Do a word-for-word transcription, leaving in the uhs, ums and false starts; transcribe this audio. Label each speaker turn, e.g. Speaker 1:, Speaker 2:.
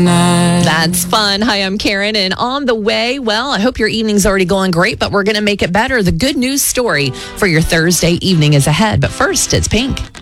Speaker 1: That's fun. Hi, I'm Karen, and on the way, well, I hope your evening's already going great, but we're going to make it better. The good news story for your Thursday evening is ahead. But first, it's Pink.